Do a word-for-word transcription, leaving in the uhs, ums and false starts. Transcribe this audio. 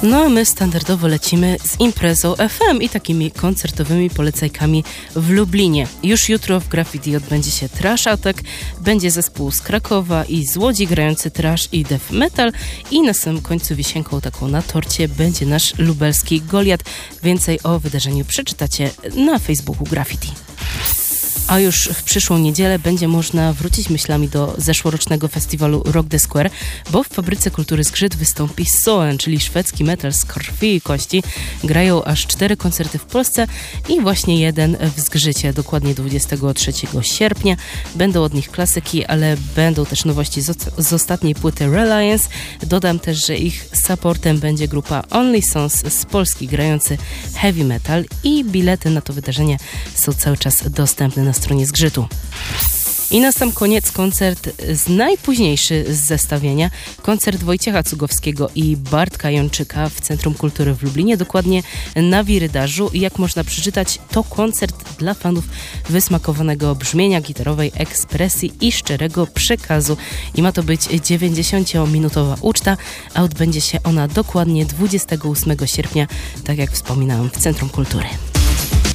No a my standardowo lecimy z imprezą F M i takimi koncertowymi polecajkami w Lublinie. Już jutro w Graffiti odbędzie się Trash Attack, będzie zespół z Krakowa i z Łodzi grający trash i death metal i na samym końcu wisienką taką na torcie będzie nasz lubelski Goliat. Więcej o wydarzeniu przeczytacie na Facebooku Graffiti. A już w przyszłą niedzielę będzie można wrócić myślami do zeszłorocznego festiwalu Rock the Square, bo w Fabryce Kultury Zgrzyt wystąpi Soen, czyli szwedzki metal z krwi i kości. Grają aż cztery koncerty w Polsce i właśnie jeden w Zgrzycie, dokładnie dwudziestego trzeciego sierpnia. Będą od nich klasyki, ale będą też nowości z, z ostatniej płyty Reliance. Dodam też, że ich supportem będzie grupa Only Sons z Polski grający heavy metal i bilety na to wydarzenie są cały czas dostępne na stronie Zgrzytu. I na sam koniec koncert z najpóźniejszy z zestawienia. Koncert Wojciecha Cugowskiego i Bartka Jączyka w Centrum Kultury w Lublinie, dokładnie na Wirydarzu. I jak można przeczytać, to koncert dla fanów wysmakowanego brzmienia gitarowej ekspresji i szczerego przekazu. I ma to być dziewięćdziesięciominutowa uczta, a odbędzie się ona dokładnie dwudziestego ósmego sierpnia, tak jak wspominałam, w Centrum Kultury.